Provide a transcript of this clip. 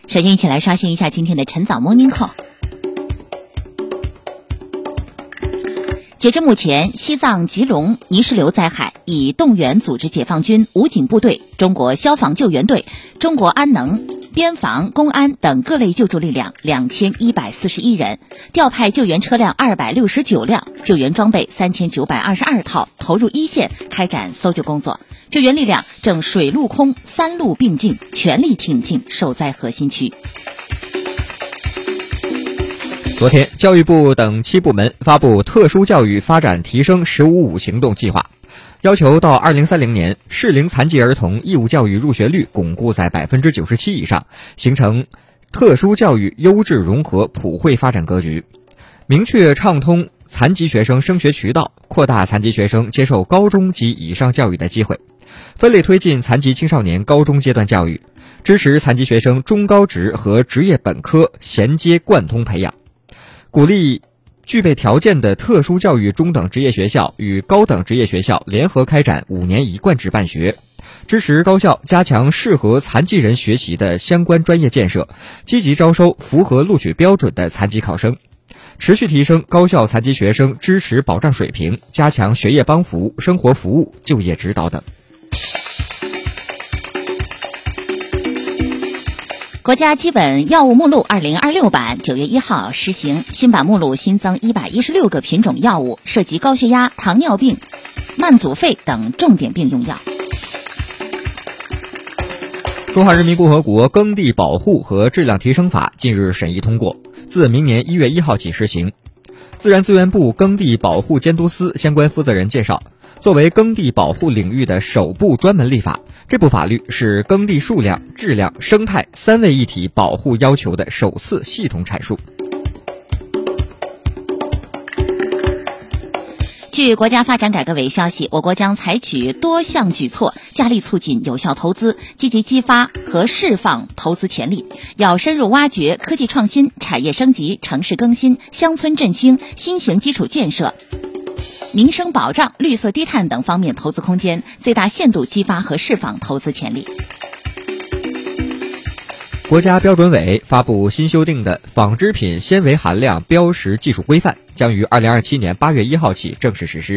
首先一起来刷新一下今天的晨早 Morning Call。截至目前，西藏吉隆泥石流灾害已动员组织解放军、武警部队、中国消防救援队、中国安能、边防、公安等各类救助力量2141人，调派救援车辆269辆，救援装备3922套，投入一线开展搜救工作。救援力量正水陆空三路并进，全力挺进受灾核心区。 昨天，教育部等7部门发布特殊教育发展提升“15-5”行动计划，要求到2030年，适龄残疾儿童义务教育入学率巩固在97%以上，形成特殊教育优质融合普惠发展格局，明确畅通残疾学生升学渠道，扩大残疾学生接受高中及以上教育的机会，分类推进残疾青少年高中阶段教育，支持残疾学生中高职和职业本科衔接贯通培养，鼓励具备条件的特殊教育中等职业学校与高等职业学校联合开展5年一贯制办学，支持高校加强适合残疾人学习的相关专业建设，积极招收符合录取标准的残疾考生，持续提升高校残疾学生支持保障水平，加强学业帮扶、生活服务、就业指导等。 国家基本药物目录2026版9月1号施行，新版目录新增116个品种药物，涉及高血压、糖尿病、慢阻肺等重点病用药。 中华人民共和国耕地保护和质量提升法近日审议通过，自明年1月1号起施行。自然资源部耕地保护监督司相关负责人介绍，作为耕地保护领域的首部专门立法，这部法律是耕地数量、质量、生态3位一体保护要求的首次系统阐述。 据国家发展改革委消息，我国将采取多项举措，加力促进有效投资，积极激发和释放投资潜力。要深入挖掘科技创新、产业升级、城市更新、乡村振兴、新型基础建设、民生保障、绿色低碳等方面投资空间，最大限度激发和释放投资潜力。 国家标准委发布新修订的纺织品纤维含量标识技术规范，将于2027年8月1号起正式实施。